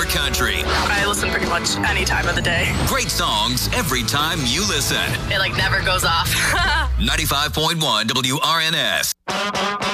country. I listen pretty much any time of the day. Great songs every time you listen. It never goes off. 95.1 WRNS.